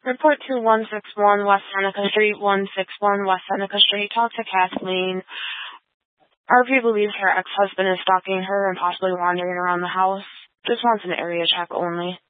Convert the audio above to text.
Report to 161 West Seneca Street, 161 West Seneca Street. Talk to Kathleen. RP believes her ex-husband is stalking her and possibly wandering around the house. Just wants an area check only.